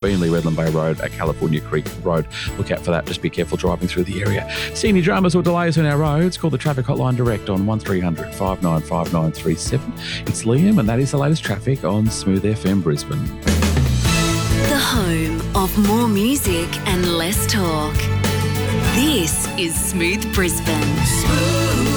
Beenleigh, Redland Bay Road at California Creek Road. Look out for that. Just be careful driving through the area. See any dramas or delays on our roads? Call the traffic hotline direct on 1300 595937. It's Liam, and that is the latest traffic on Smooth FM Brisbane. The home of more music and less talk. This is Smooth Brisbane.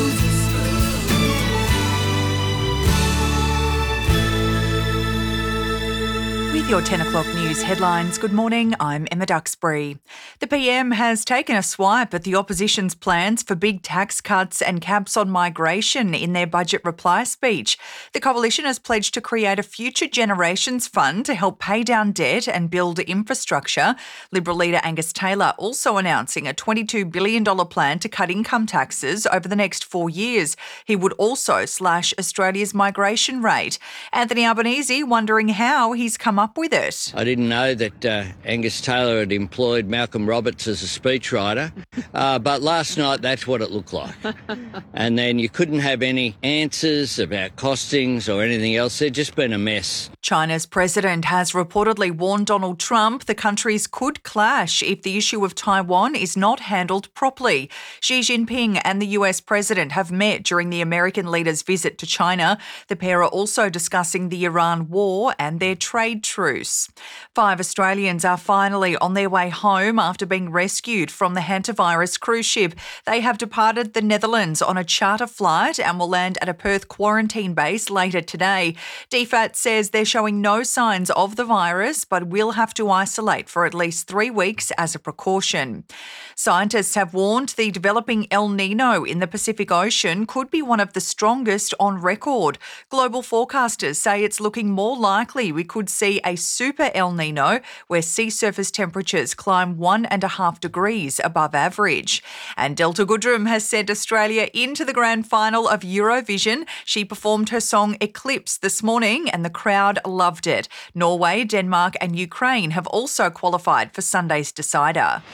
With your 10 o'clock news headlines, good morning, I'm Emma Duxbury. The PM has taken a swipe at the opposition's plans for big tax cuts and caps on migration in their budget reply speech. The coalition has pledged to create a future generations fund to help pay down debt and build infrastructure. Liberal leader Angus Taylor also announcing a $22 billion plan to cut income taxes over the next 4 years. He would also slash Australia's migration rate. Anthony Albanese wondering how he's come up with it. I didn't know that Angus Taylor had employed Malcolm Roberts as a speechwriter, but last night that's what it looked like. And then you couldn't have any answers about costings or anything else. There'd just been a mess. China's president has reportedly warned Donald Trump the countries could clash if the issue of Taiwan is not handled properly. Xi Jinping and the US president have met during the American leader's visit to China. The pair are also discussing the Iran war and their trade truce. 5 Australians are finally on their way home after being rescued from the hantavirus cruise ship. They have departed the Netherlands on a charter flight and will land at a Perth quarantine base later today. DFAT says they're showing no signs of the virus but will have to isolate for at least 3 weeks as a precaution. Scientists have warned the developing El Nino in the Pacific Ocean could be one of the strongest on record. Global forecasters say it's looking more likely we could see a super El Nino where sea surface temperatures climb 1.5 degrees above average. And Delta Goodrem has sent Australia into the grand final of Eurovision. She performed her song Eclipse this morning and the crowd loved it. Norway, Denmark and Ukraine have also qualified for Sunday's decider.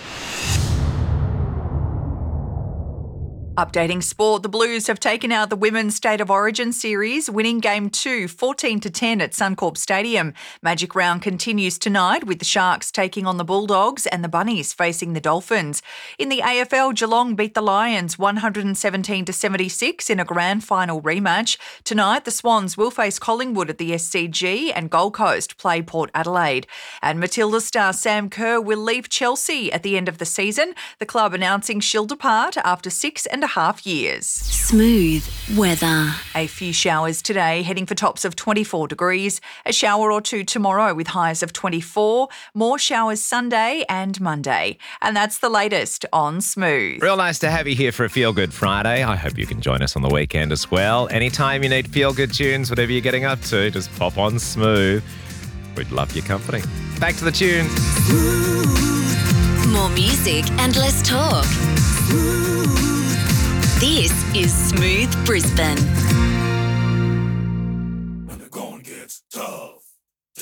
Updating sport, the Blues have taken out the Women's State of Origin series, winning Game 2 14-10 at Suncorp Stadium. Magic Round continues tonight with the Sharks taking on the Bulldogs and the Bunnies facing the Dolphins. In the AFL, Geelong beat the Lions 117-76 in a grand final rematch. Tonight, the Swans will face Collingwood at the SCG and Gold Coast play Port Adelaide. And Matilda star Sam Kerr will leave Chelsea at the end of the season, the club announcing she'll depart after 6.5 years. Smooth weather. A few showers today, heading for tops of 24 degrees. A shower or two tomorrow with highs of 24. More showers Sunday and Monday. And that's the latest on Smooth. Real nice to have you here for a Feel Good Friday. I hope you can join us on the weekend as well. Anytime you need feel good tunes, whatever you're getting up to, just pop on Smooth. We'd love your company. Back to the tunes. More music and less talk. This is Smooth Brisbane.